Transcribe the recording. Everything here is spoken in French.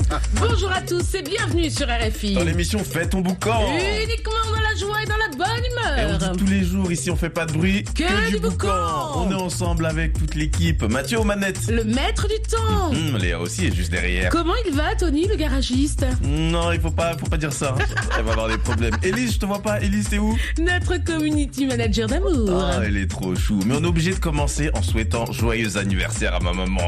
Bonjour à tous et bienvenue sur RFI. Dans l'émission Fais ton boucan. Uniquement dans la joie et dans la bonne Et on humeur. dit tous les jours ici on fait pas de bruit, Que du boucan. On est ensemble avec toute l'équipe. Mathieu aux manettes. Le maître du temps. Léa aussi est juste derrière. Comment il va, Tony, le garagiste? Non, il faut pas dire ça. Elle va avoir des problèmes. Élise, je te vois pas. Élise, t'es où? Notre community manager d'amour. Ah, elle est trop chou. Mais on est obligé de commencer en souhaitant joyeux anniversaire à ma maman.